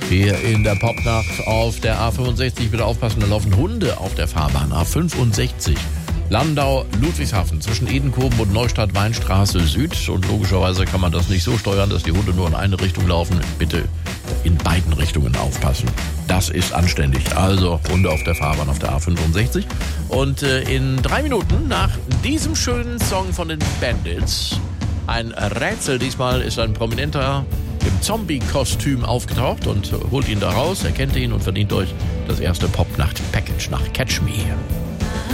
Hier in der Popnacht auf der A65. Bitte aufpassen, da laufen Hunde auf der Fahrbahn. A65. Landau, Ludwigshafen zwischen Edenkoben und Neustadt-Weinstraße Süd. Und logischerweise kann man das nicht so steuern, dass die Hunde nur in eine Richtung laufen. Bitte in beiden Richtungen aufpassen. Das ist anständig. Also Hunde auf der Fahrbahn auf der A65. Und in 3 Minuten nach diesem schönen Song von den Bandits ein Rätsel. Diesmal ist ein Prominenter im Zombie-Kostüm aufgetaucht und holt ihn da raus, erkennt ihn und verdient euch das erste Popnacht-Package nach Catch Me.